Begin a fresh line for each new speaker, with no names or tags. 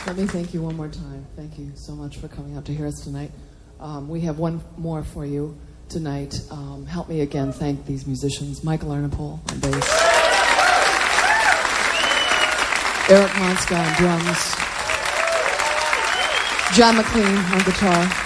Let me thank you one more time. Thank you so much for coming out to hear us tonight. We have one more for you tonight. Help me again thank these musicians. Michael Arnapol on bass. Eric Monska on drums. John McLean on guitar.